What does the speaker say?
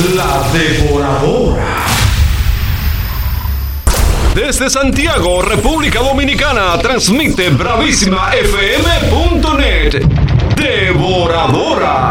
La Devoradora. Desde Santiago, República Dominicana, transmite bravísimafm.net. Devoradora.